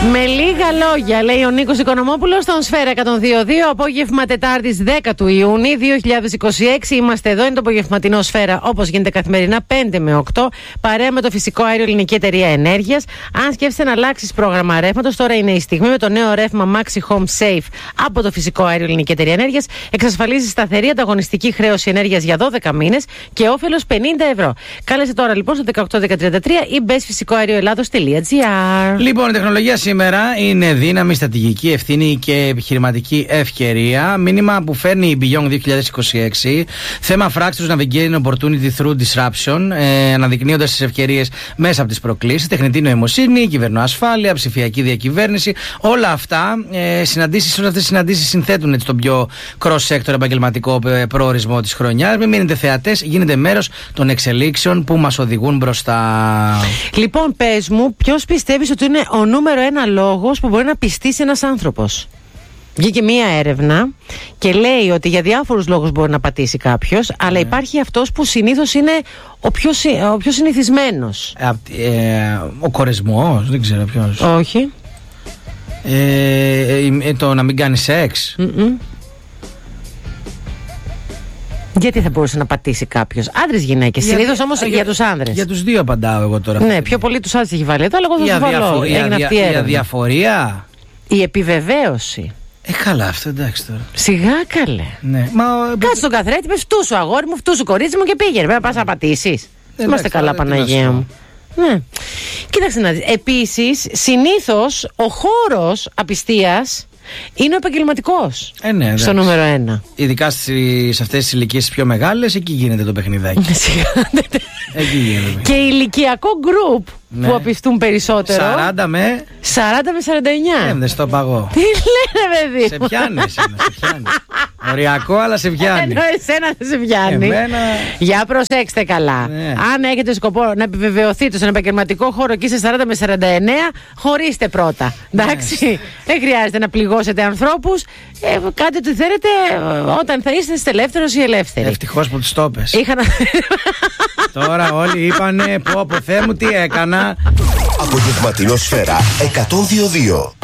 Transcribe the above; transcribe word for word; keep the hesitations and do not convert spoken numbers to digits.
Με λίγα λόγια, λέει ο Νίκος Οικονομόπουλος στον Σφαίρα εκατόν δύο δύο, απόγευμα Τετάρτης δέκα του Ιούνιου δύο χιλιάδες είκοσι έξι. Είμαστε εδώ, είναι το απογευματινό Σφαίρα, όπως γίνεται καθημερινά πέντε με οκτώ, παρέα με το φυσικό αέριο Ελληνική Εταιρεία Ενέργειας. Αν σκέφτεσαι να αλλάξεις πρόγραμμα ρεύματος, τώρα είναι η στιγμή. Με το νέο ρεύμα Maxi Home Safe από το φυσικό αέριο Ελληνική Εταιρεία Ενέργειας εξασφαλίζει σταθερή ανταγωνιστική χρέωση ενέργειας για δώδεκα μήνες και όφελος πενήντα ευρώ. Κάλεσε τώρα λοιπόν στο δεκαοκτώ δέκα τριάντα τρία ή μπες φυσικό αέριο ελλάδος τελεία τζι άρ. Λοιπόν, η τεχνολογία σήμερα είναι δύναμη, στρατηγική ευθύνη και επιχειρηματική ευκαιρία. Μήνυμα που φέρνει η Beyond δύο χιλιάδες είκοσι έξι. Θέμα Fractures Navigating Opportunity Through Disruption. Ε, αναδεικνύοντας τις ευκαιρίες μέσα από τις προκλήσεις. Τεχνητή νοημοσύνη, κυβερνοασφάλεια, ψηφιακή διακυβέρνηση. Όλα αυτά, ε, συναντήσεις, όλες αυτές οι συναντήσεις συνθέτουν έτσι τον πιο cross-sector επαγγελματικό προορισμό της χρονιάς. Μην μείνετε θεατές, γίνετε μέρος των εξελίξεων που μας οδηγούν μπροστά. Λοιπόν, πες μου, ποιος πιστεύεις ότι είναι ο νούμερο ένα λόγος που μπορεί να πιστήσει ένας άνθρωπος? Βγήκε μία έρευνα και λέει ότι για διάφορους λόγους μπορεί να πατήσει κάποιος, ναι. Αλλά υπάρχει αυτός που συνήθως είναι ο πιο, ο πιο συνηθισμένος. Ε, ε, ο κορεσμός, δεν ξέρω ποιος. Όχι. Ε, ε, το να μην κάνει σεξ. Mm-mm. Γιατί θα μπορούσε να πατήσει κάποιος? Άντρες, γυναίκες. Συνήθως όμως για, για τους άνδρες. Για τους δύο απαντάω εγώ τώρα. Ναι, πιο πολύ τους άντρες έχει βάλει. Αλλά εγώ θα το βάλω. Έγινε αυτή η έρευνα. Η αδιαφορία. Η επιβεβαίωση. Ε, καλά, αυτό εντάξει τώρα. Σιγά καλέ. Ναι. Μα... Κάτσε στον καθρέφτη, πες φτού σου αγόρι μου, φτού σου κορίτσι μου και πήγαινε. Πρέπει να πας να πατήσεις. Είμαστε καλά, Παναγία μου. Ναι. Κοίταξε να δεις. Επίσης, συνήθως ο χώρος απιστίας είναι ο επαγγελματικός. Ε, ναι, στο νούμερο ένα. Ειδικά σε αυτές τις ηλικίες πιο μεγάλες, εκεί γίνεται το παιχνιδάκι. Εκεί γίνεται. Και ηλικιακό γκρουπ, ναι, που απιστούν περισσότερο. σαράντα με σαράντα με σαράντα εννιά. Ε, δεν στο παγώ. Τι λένε, παιδί? Σε πιάνει, εσένα, σε πιάνει. Οριακό, αλλά σε πιάνει. Ενώ εσένα δεν σε πιάνει. Εμένα... Για προσέξτε καλά. Ναι. Αν έχετε σκοπό να επιβεβαιωθείτε στον επαγγελματικό χώρο και είστε σαράντα με σαράντα εννιά, χωρίστε πρώτα. Εντάξει. Ναι. Δεν χρειάζεται να πληγώσετε ανθρώπους. Ε, κάντε ό,τι θέλετε όταν θα είστε ελεύθερος ή ελεύθεροι. Ευτυχώς που τους το πες. Είχα να... Τώρα όλοι είπανε πω από Θεέ μου τι έκανα. Απογευματινό Σφαίρα εκατόν δύο δύο.